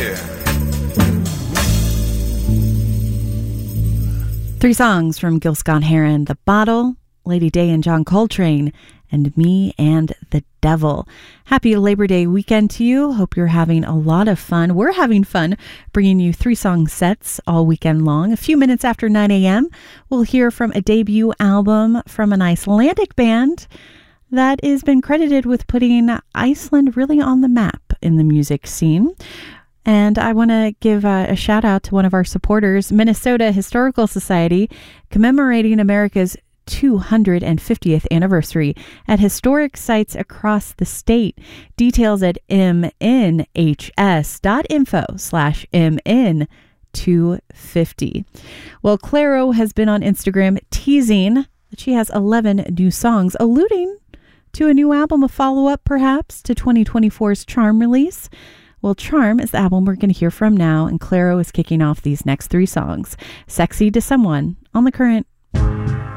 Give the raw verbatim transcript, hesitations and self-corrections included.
here. Three songs from Gil Scott-Heron: The Bottle, Lady Day and John Coltrane, and Me and the Devil. Happy Labor Day weekend to you. Hope you're having a lot of fun. We're having fun bringing you three song sets all weekend long. A few minutes after nine a.m., we'll hear from a debut album from an Icelandic band that has been credited with putting Iceland really on the map in the music scene. And I want to give a, a shout out to one of our supporters, Minnesota Historical Society, commemorating America's two hundred fiftieth anniversary at historic sites across the state. Details at mnhs.info slash mn two fifty. Well, Clairo has been on Instagram teasing that she has eleven new songs, alluding to a new album, a follow-up perhaps to twenty twenty-four's Charm release. Well, Charm is the album we're going to hear from now, and Clairo is kicking off these next three songs. Sexy to Someone on The Current.